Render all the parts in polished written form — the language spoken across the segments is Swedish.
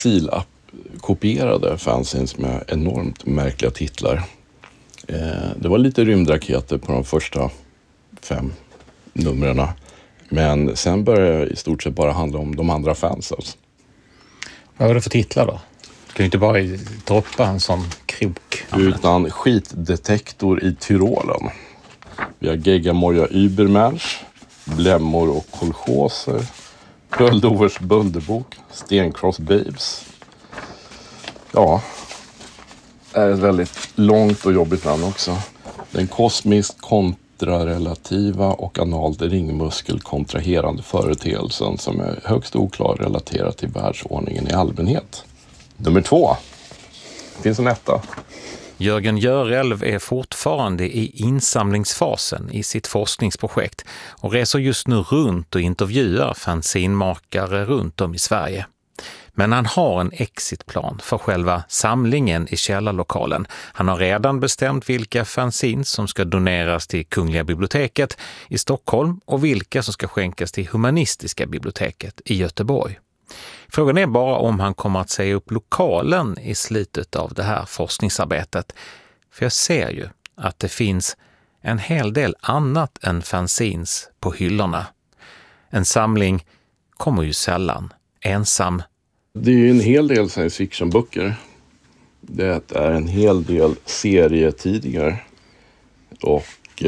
Stencil-kopierade fanzines med enormt märkliga titlar. Det var lite rymdraketer på de första 5 numren. Men sen började det i stort sett bara handla om de andra fansen. Vad var det för titlar då? Du kan ju inte bara droppa en sån krok. Utan skitdetektor i Tyrolen. Vi har Geggamoja Übermensch, Blämmor och kolchoser, Böldovers Bölderbok, Stencross Babes. Ja, det är ett väldigt långt och jobbigt namn också. Den kosmiskt kontrarelativa och analt ringmuskel-kontraherande företeelsen som är högst oklar relaterat till världsordningen i allmänhet. Nummer 2. Det finns en etta. Jörgen Görelv är fortfarande i insamlingsfasen i sitt forskningsprojekt och reser just nu runt och intervjuar fanzinmakare runt om i Sverige. Men han har en exitplan för själva samlingen i källarlokalen. Han har redan bestämt vilka fanzines som ska doneras till Kungliga biblioteket i Stockholm och vilka som ska skänkas till Humanistiska biblioteket i Göteborg. Frågan är bara om han kommer att säga upp lokalen i slutet av det här forskningsarbetet. För jag ser ju att det finns en hel del annat än fanzines på hyllorna. En samling kommer ju sällan ensam. Det är ju en hel del science fiction-böcker. Det är en hel del serietidningar och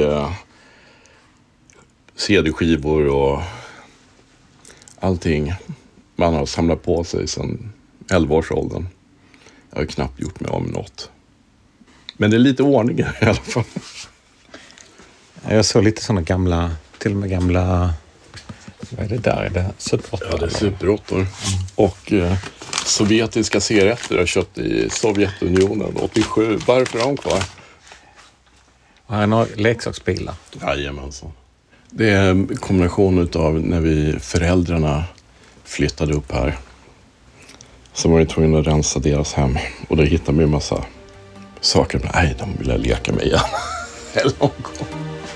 CD-skivor och allting man har samlat på sig sedan 11-årsåldern. Jag har knappt gjort mig om något. Men det är lite ordning i alla fall. Jag såg lite sådana gamla, till och med gamla, vad är det där? Är det Super 8? Ja, det är Super 8. Och sovjetiska serietter jag köpt i Sovjetunionen 87. Varför är de kvar? Och här är några leksaksbilar. Jajamensan. Det är en kombination av när föräldrarna flyttade upp här. Så var vi tvungna att rensa deras hem. Och då hittade vi en massa saker. Nej, de ville leka med igen. Eller någon gång.